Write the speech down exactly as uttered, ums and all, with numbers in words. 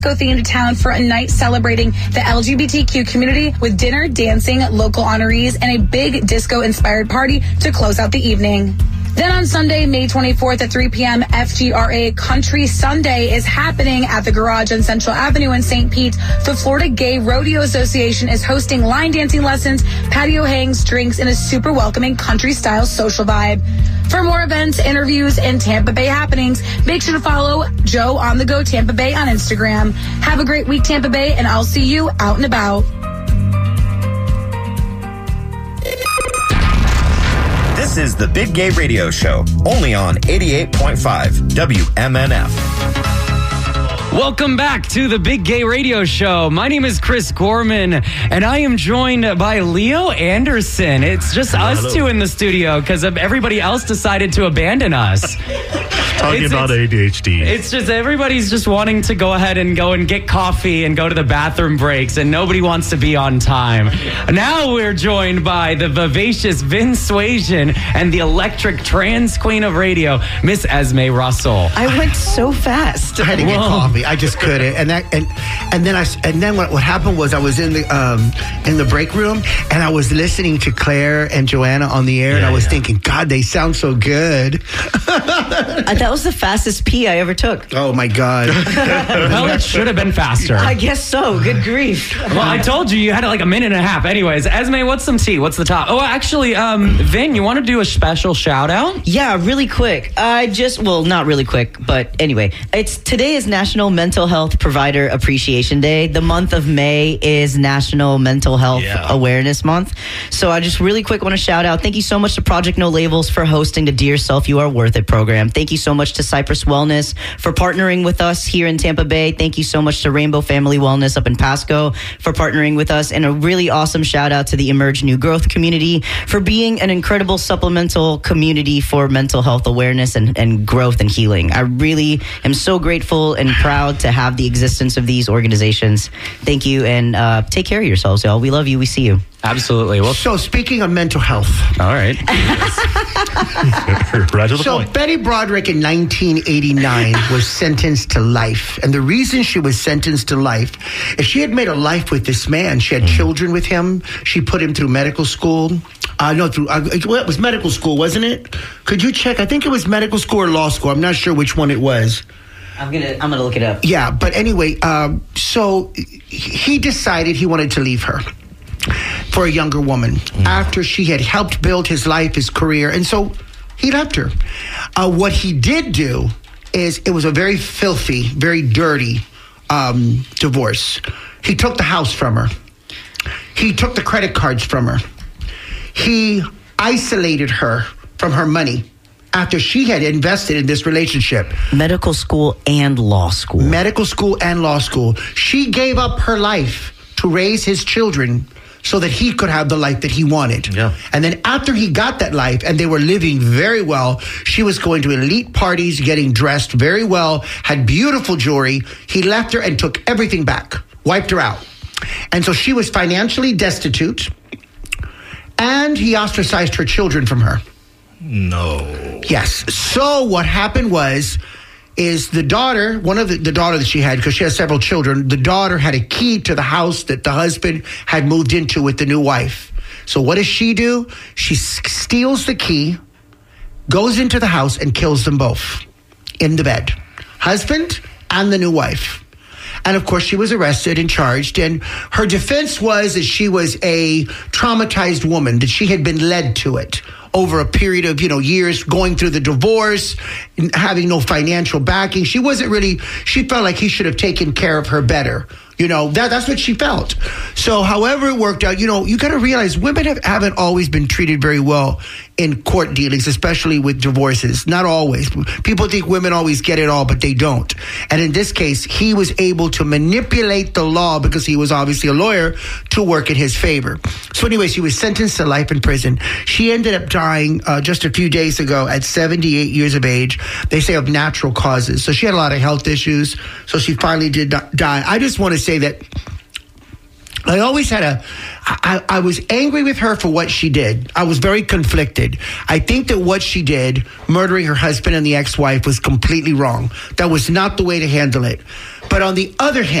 Go themed town for a night celebrating the L G B T Q community with dinner, dancing, local honorees, and a big disco-inspired party to close out the evening. Then on Sunday, May twenty-fourth at three p.m., F G R A Country Sunday is happening at the Garage on Central Avenue in Saint Pete. The Florida Gay Rodeo Association is hosting line dancing lessons, patio hangs, drinks, and a super welcoming country-style social vibe. For more events, interviews, and Tampa Bay happenings, make sure to follow Joe on the Go Tampa Bay on Instagram. Have a great week, Tampa Bay, and I'll see you out and about. This is the Big Gay Radio Show, only on eighty-eight point five W M N F. Welcome back to the Big Gay Radio Show. My name is Chris Gorman, and I am joined by Leo Anderson. It's just hello, us hello. two in the studio because everybody else decided to abandon us. Talking it's, about it's, A D H D. It's just everybody's just wanting to go ahead and go and get coffee and go to the bathroom breaks, and nobody wants to be on time. Now we're joined by the vivacious Vin Suasion and the electric trans queen of radio, Miss Esme Russell. I went so fast. I had to get Whoa. coffee. I just couldn't. And that and and then I and then what, what happened was I was in the um in the break room and I was listening to Claire and Joanna on the air, yeah, and I was yeah. thinking, God, they sound so good. uh, that was the fastest pee I ever took. Oh my God. Well, it should have been faster. I guess so. Good grief. Well, I told you you had like a minute and a half. Anyways, Esme, what's some tea? What's the top? Oh, actually, um, Vin, you want to do a special shout out? Yeah, really quick. I just well, not really quick, but anyway, it's today is National Mental Health Provider Appreciation Day. The month of May is National Mental Health yeah. Awareness Month. So I just really quick want to shout out. Thank you so much to Project No Labels for hosting the Dear Self You Are Worth It program. Thank you so much to Cypress Wellness for partnering with us here in Tampa Bay. Thank you so much to Rainbow Family Wellness up in Pasco for partnering with us. And a really awesome shout out to the Emerge New Growth community for being an incredible supplemental community for mental health awareness and, and growth and healing. I really am so grateful and proud to have the existence of these organizations. Thank you, and uh, take care of yourselves, y'all. We love you. We see you. Absolutely. Well, so speaking of mental health. All right. Right to the so point. Betty Broderick in nineteen eighty-nine was sentenced to life. And the reason she was sentenced to life is she had made a life with this man. She had mm. children with him. She put him through medical school. Uh, no, through uh, well, it was medical school, wasn't it? Could you check? I think it was medical school or law school. I'm not sure which one it was. I'm gonna I'm gonna look it up. Yeah, but anyway, um, so he decided he wanted to leave her for a younger woman mm. after she had helped build his life, his career, and so he left her. Uh, what he did do is it was a very filthy, very dirty um, divorce. He took the house from her. He took the credit cards from her. He isolated her from her money after she had invested in this relationship. Medical school and law school. Medical school and law school. She gave up her life to raise his children so that he could have the life that he wanted. Yeah. And then after he got that life and they were living very well, she was going to elite parties, getting dressed very well, had beautiful jewelry. He left her and took everything back, wiped her out. And so she was financially destitute, and he ostracized her children from her. No. Yes. So what happened was, is the daughter, one of the, the daughter that she had, because she has several children, the daughter had a key to the house that the husband had moved into with the new wife. So what does she do? She s- steals the key, goes into the house, and kills them both in the bed. Husband and the new wife. And of course, she was arrested and charged. And her defense was that she was a traumatized woman, that she had been led to it over a period of, you know, years, going through the divorce, having no financial backing. She wasn't really, she felt like he should have taken care of her better. You know, that that's what she felt. So however it worked out, you know, you got to realize women have, haven't always been treated very well in court dealings, especially with divorces. Not always. People think women always get it all, but they don't. And in this case, he was able to manipulate the law, because he was obviously a lawyer, to work in his favor. So anyway, she was sentenced to life in prison. She ended up dying uh, just a few days ago at seventy-eight years of age. They say of natural causes. So she had a lot of health issues. So she finally did die. I just want to say that I always had a, I, I was angry with her for what she did. I was very conflicted. I think that what she did, murdering her husband and the ex-wife, was completely wrong. That was not the way to handle it. But on the other hand,